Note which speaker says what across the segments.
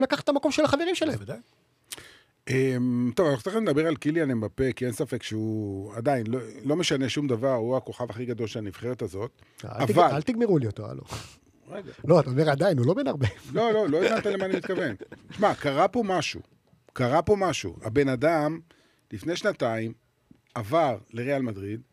Speaker 1: לקחת את המקום של החברים שלהם.
Speaker 2: טוב, אנחנו צריכים לדבר על קיליאן אמבפה, כי אין ספק שהוא עדיין לא משנה שום דבר, הוא הכוכב הכי גדול של הנבחרת הזאת.
Speaker 1: אל תגמרו לי אותו, הלו. לא, אתה אומר עדיין, הוא לא בן הרבה.
Speaker 2: לא הבנת למה אני מתכוון. תשמע, קרה פה משהו. הבן אדם, לפני שנתיים, עבר לריאל מדריד,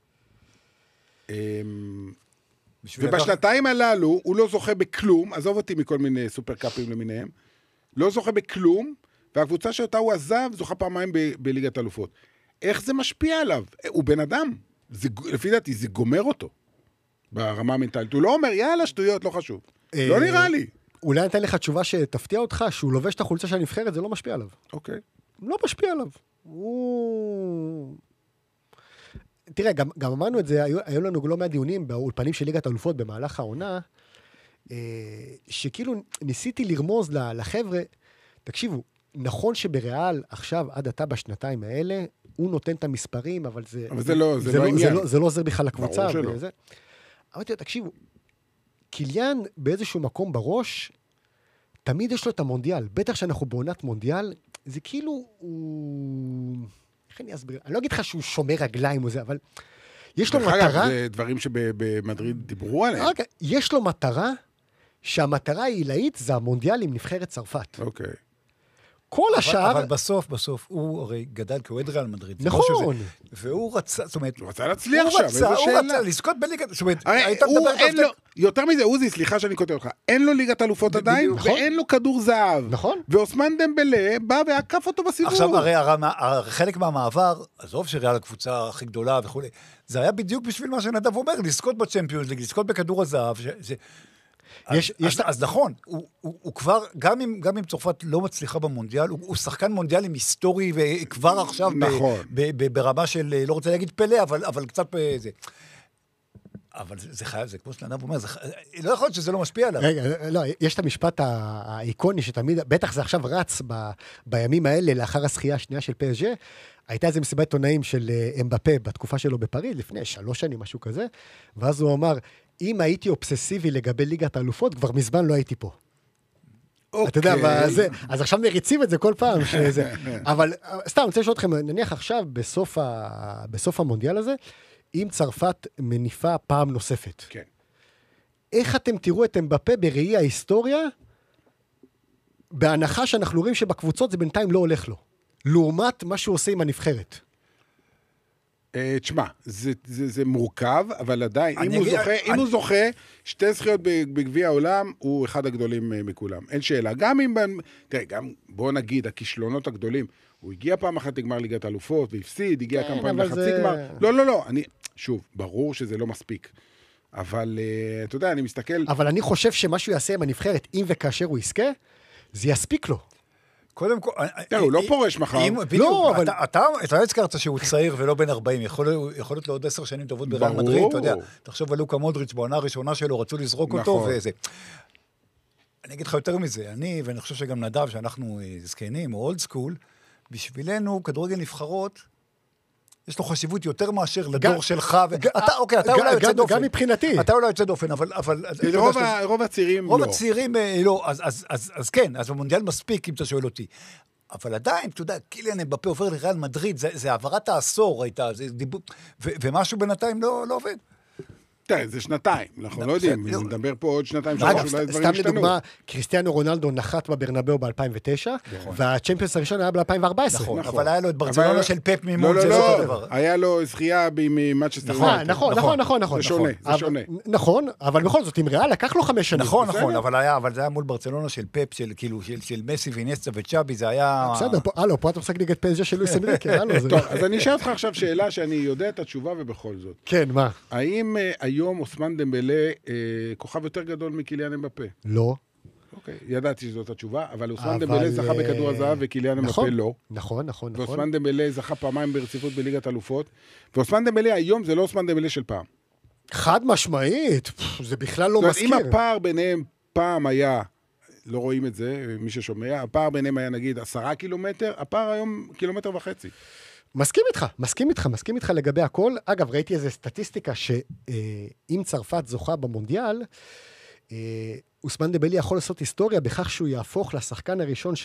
Speaker 2: ובשנתיים הללו הוא לא זוכה בכלום, עזוב אותי מכל מיני סופרקאפים למיניהם, לא זוכה בכלום, והקבוצה שאותה הוא עזב זוכה פעמיים בליגת אלופות. איך זה משפיע עליו? הוא בן אדם. לפי דעתי, זה גומר אותו ברמה המנטלית. הוא לא אומר, יאללה, שטויות, לא חשוב. לא נראה לי.
Speaker 1: אולי נתן לך תשובה שתפתיע אותך, שהוא לובש את החולצה של הנבחרת, זה לא משפיע עליו.
Speaker 2: אוקיי.
Speaker 1: לא משפיע עליו. תראה, גם אמרנו את זה, היו לנו לא מהדיונים באולפנים של ליגת האלופות במהלך העונה, שכאילו ניסיתי לרמוז לחבר'ה, תקשיבו, נכון שבריאל עכשיו, עד עתה בשנתיים האלה, הוא נותן את המספרים, אבל
Speaker 2: זה לא עניין.
Speaker 1: זה לא עוזר בכלל לקבוצה.
Speaker 2: ברור שלא.
Speaker 1: אמרתי לו, תקשיבו, קיליאן באיזשהו מקום בראש, תמיד יש לו את המונדיאל. בטח שאנחנו בעונת מונדיאל, זה כאילו הוא... איך אני אסביר? אני לא אגיד לך שהוא שומר רגליים או זה, אבל יש לו מטרה...
Speaker 2: זה דברים שבמדריד דיברו עליהם.
Speaker 1: יש לו מטרה, שהמטרה העילאית זה המונדיאל עם נבחרת צרפת.
Speaker 2: אוקיי.
Speaker 1: כל השאר...
Speaker 3: אבל בסוף, הוא הרי גדל כאוהד ריאל מדריד.
Speaker 1: נכון.
Speaker 3: והוא רצה, זאת אומרת...
Speaker 2: הוא רצה להצליח שם, איזו שאלה.
Speaker 3: הוא רצה לזכות בליגת... זאת אומרת, היית
Speaker 2: מדבר... יותר מזה, עוזי, סליחה שאני כותב לך, אין לו ליגת אלופות עדיין, ואין לו כדור זהב.
Speaker 1: נכון.
Speaker 2: ואוסמן דמבלה בא ועקף אותו בסיבוב.
Speaker 3: עכשיו, הרי חלק מהמעבר, עזוב שריאל הקבוצה הכי גדולה וכו', זה היה בדיוק בשביל מה שנדב אומר, לזכות בצ'מפיונס ליג, לזכות בכדור הזהב, אז נכון, הוא כבר, גם אם צרפת לא מצליחה במונדיאל, הוא שחקן מונדיאל עם היסטורי, וכבר עכשיו ברמה של, לא רוצה להגיד פלא, אבל קצת זה. אבל זה חייב, זה כמו שנדב אומר, לא יכול להיות שזה לא משפיע עליו.
Speaker 1: רגע, לא, יש את המשפט האיקוני שתמיד, בטח זה עכשיו רץ בימים האלה, לאחר הזכייה השנייה של PSG, הייתה איזו מסיבת עיתונאים של אמבפה בתקופה שלו בפריז, לפני 3 שנים, משהו כזה, ואז הוא אמר, אם הייתי אובססיבי לגבי ליגת האלופות, כבר מזמן לא הייתי פה. אתה יודע, אז עכשיו מריצים את זה כל פעם. אבל סתם, אני רוצה לשאול אתכם, נניח עכשיו, בסוף המונדיאל הזה, אם צרפת מניפה פעם נוספת.
Speaker 2: כן.
Speaker 1: איך אתם תראו את אמבפה בראי ההיסטוריה, בהנחה שאנחנו רואים שבקבוצות זה בינתיים לא הולך לו, לעומת מה שהוא עושה עם הנבחרת?
Speaker 2: תשמע, זה מורכב, אבל עדיין, אם הוא זוכה, 2 זכיות בגביע העולם, הוא אחד הגדולים מכולם. אין שאלה. גם אם, תראה, בוא נגיד, הכישלונות הגדולים, הוא הגיע פעם אחת לגמר ליגת אלופות, והפסיד, הגיע כמה פעמים לחצי גמר. לא, שוב, ברור שזה לא מספיק. אבל, אתה יודע, אני מסתכל...
Speaker 1: אבל אני חושב שמשהו יעשה עם הנבחרת, אם וכאשר הוא יזכה, זה יספיק לו.
Speaker 3: קודם כל...
Speaker 2: הוא לא פורש מחר.
Speaker 3: לא, אבל... אתה הזכרת שהוא צעיר ולא בן 40, יכול להיות לו עוד 10 שנים טובות בריאל מדריד, אתה יודע, תחשוב על לוקה מודריץ' בעונה הראשונה שלו, רצו לזרוק אותו וזה. אני אגיד לך יותר מזה, ואני חושב שגם נדב, שאנחנו זקנים או אולד סקול, בשבילנו, כדורגל נבחרות, יש לו חשיבות יותר מאשר לדור שלך. אתה אולי יוצא דופן.
Speaker 1: גם מבחינתי.
Speaker 3: אתה אולי יוצא דופן, אבל...
Speaker 2: רוב הצעירים לא.
Speaker 3: רוב הצעירים לא, אז כן, אז במונדיאל מספיק, אם אתה שואל אותי. אבל עדיין, אתה יודע, קיליאן אמבפה עובר לריאל מדריד, זה העברת העשור הייתה, ומשהו בינתיים לא עובד.
Speaker 2: זה שנתיים, אנחנו לא יודעים, נדבר פה עוד 2-3, אולי דברים השתנו.
Speaker 1: סתם לדוגמה, קריסטיאנו רונלדו נחת בברנבאו ב-2009, והצ'מפיונס הראשון היה ב-2014.
Speaker 3: נכון, אבל היה לו את ברצלונה של פפ ממול, זה לא אותו דבר.
Speaker 2: היה לו זכייה במאצ'סטר יונייטד.
Speaker 1: נכון.
Speaker 2: זה שונה.
Speaker 1: נכון, אבל בכל זאת, עם ריאל לקח לו 5 שנים.
Speaker 3: נכון, אבל זה היה מול ברצלונה של פפ, של מסי ואיניאסטה וצ'אבי, זה היה...
Speaker 1: בסדר, פה אתה משחק נגד PSG של לואיס אנריקה.
Speaker 2: טוב, אז אני אשאל אותך עכשיו שאלה שאני יודע את התשובה ובכל זאת.
Speaker 1: כן, מה?
Speaker 2: האם היום אוסמן דמבלה כוכב יותר גדול מקיליאן אמבפה?
Speaker 1: לא.
Speaker 2: אוקיי, ידעתי שזאת התשובה, אבל אוסמן דמבלה זכה בכדור הזהב וקיליאן אמבפה לא.
Speaker 1: נכון.
Speaker 2: ואוסמן דמבלה זכה פעמיים ברציפות בליגת אלופות, ואוסמן דמבלה היום זה לא אוסמן דמבלה של פעם.
Speaker 1: חד משמעית, זה בכלל לא מזכיר.
Speaker 2: אם הפער ביניהם פעם היה, לא רואים את זה, מי ששומע, הפער ביניהם היה נגיד 10 קילומטר, הפער היום 1.5 קילומטר. מסכים איתך לגבי הכל. אגב, ראיתי איזו סטטיסטיקה שאם צרפת זוכה במונדיאל, אוסמן דמבלה יכול לעשות היסטוריה בכך שהוא יהפוך לשחקן הראשון